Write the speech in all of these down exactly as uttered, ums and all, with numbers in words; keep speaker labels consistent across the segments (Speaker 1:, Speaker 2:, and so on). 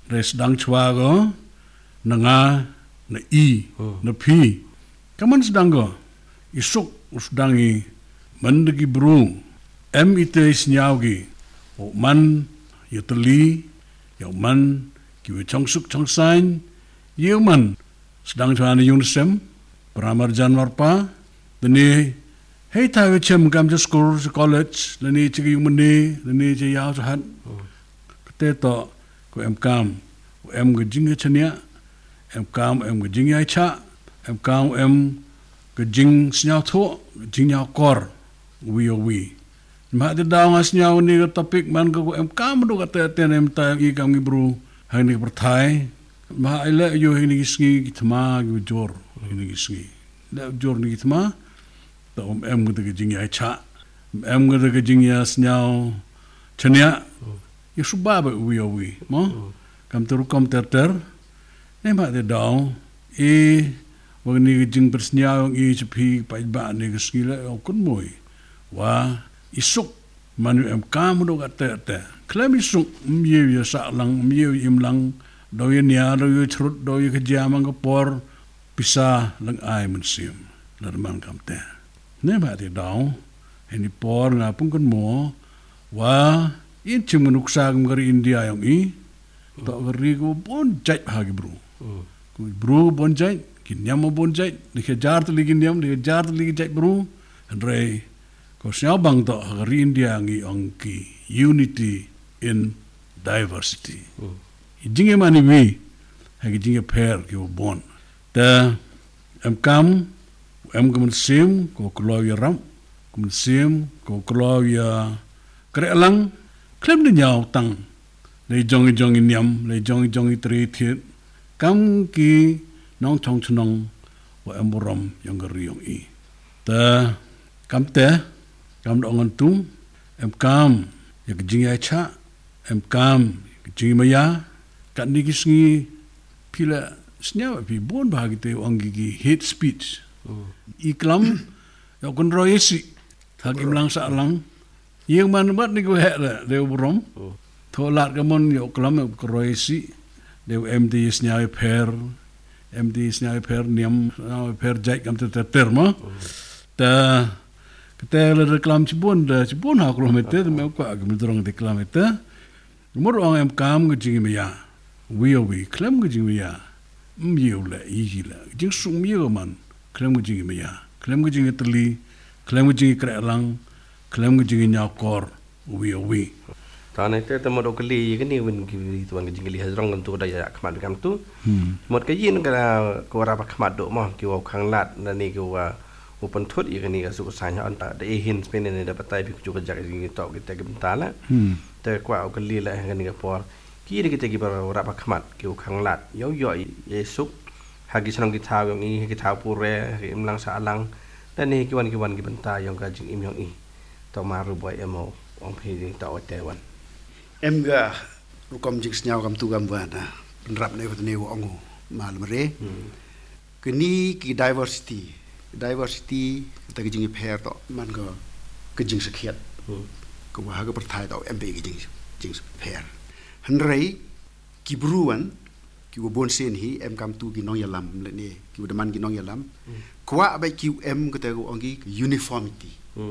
Speaker 1: res dang chwa go na nga na i na pi kaman sedang go isuk usdangi mandagi bru em ite isnyawgi o man yutli yo man ki chongsuk chongsain yo man sedang chwa ni yunsem pramar janwar pa deni hei ta we chem kam to school college deni chi yung mani deni chi yaw han te to ko em kam em ge jing chania em kam em ge jing ya cha em kam em ge jing snyao tho jing nyao kor wi wi ma de daw ngas nyao ni ga topik man ko em kam do ka te te em ta gi kam gi bru ha ni perthai ma ile yo ni ski tma gi jor ni ski da jor ni tma to em ge ge jing ya cha em ge ge jing ya snyao chania yo suba ba wi wi mo kam tu kom ter ter ne ma de daw e wo ni jing persnyao gi chpi pa ba ni ge ski la kun moi wa isuk manu em kam do ka te te klem isuk mye ya sa lang mye im lang do ye nya do ye chrut do ye kja mang ko por pisa lang ai mun sim la man kam te ne ba de daw ni por nga pung kun mo wa in chimunuk sa gam gari india yang i to gari ko bon jai ha gi bro ko bro bon jai kin nyam bon jai ni ke jar to ligin nyam ni jar to ligin jai bro andre ko siya bang to gari india ngi angki unity in diversity jinge mani wi ha gi jinge pair ki bon ta am kam am kum sim ko klo ya ram kum sim ko klo ya kre lang klem ni nyao tang le jong jong nyam le jong jong tri thiet kam ki nong chong chunong wa amburam yang gari yong i ta kam te kam do ngon tum em kam ya jing ya cha em kam jing ma ya kan ni gisngi pila snya pi bon ba gi te ong gi hate speech iklam ya kun roisi thagim lang sa lang yang man mat ni ko he la de brom tho lat ka mon yo klam ko roisi de md snya per md snya per niam per jai kam te ter ma ta kita le reklam cibun da cibun ha kilometer me ko ag mi drong de kilometer mur ong em kam ge jing me ya wi wi klam ge jing me ya myiu le yi le jing sung myiu man klam ge jing me ya klam ge jing tli klam ge jing kra lang klam ge jing nya kor wi wi
Speaker 2: ta ne te te mo do kli ge ni win gi tuan ge jing li hazrong kan tu da ya khmat kam tu mot ge yin ka ko ra ba khmat do mo ki wa khang lat na ni ki wa open thut i ni ka su sa nya an ta de hin spin ne da patai bi ju ka jak gi to ki te gi ta la te kwa o kli la ga ni ka por ki ri ki te gi ba ra ba khmat ki u khang lat yo yo ye suk ha gi sanong gi tha yong i gi tha pu re gi im lang sa lang ta ni ki wan ki wan gi ban ta yong ka jing im yong i to ma ru boy emo ong phi ding ta o te wan
Speaker 3: em ga ru kom jing snyao kam tu gam wa na rap ne ko ne wo ong ma le re ki ni ki diversity diversity ta ki jing pair to man go ki jing sakhiat ko wa ga perthai to em be ki jing jing pair han rei ki bruan ki wo bon sen hi em kam tu ki nong yalam le ne ki wo man ki nong yalam kwa ba ki em ko ta ko ongi uniformity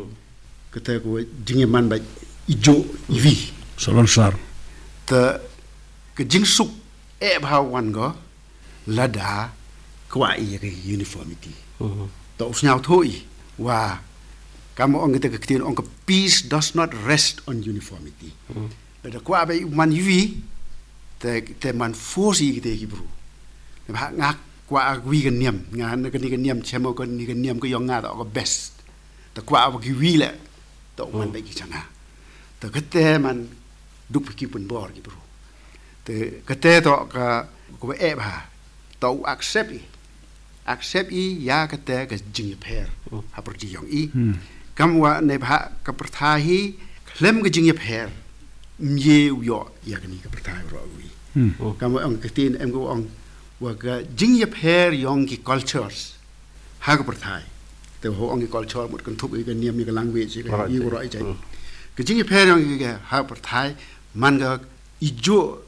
Speaker 3: ko ta ko jing man ba ijo ivi
Speaker 1: salon sar
Speaker 3: ta ki jing suk e ba wan go lada kwa i ki uniformity to usnyao thoi wa kam ong te ka tin ong peace does not rest on uniformity da kwa ba man wi te te man force ki te ki bru ba nga kwa wi ga niam nga na ka ni ga niam chemo ko ni ga niam ko yong nga da ko best ta kwa ba ki wi le to man ba ki changa ta ka te man dup ki pun bor ki bru te ka te to ka ko e ba to accept accept i ya ka te ka jing pair ha per ji yong i kam wa ne ba ka prtha hi klem ka jing pair mye yo ya ka ni ka prtha ro wi kam wa ang ka tin em go ang wa ka jing pair yong ki cultures ha ka prtha te ho ang ki culture mut kan thup i ka niam i ka language ka i ro ai chai ka jing pair yong ki ha prtha man ga i jo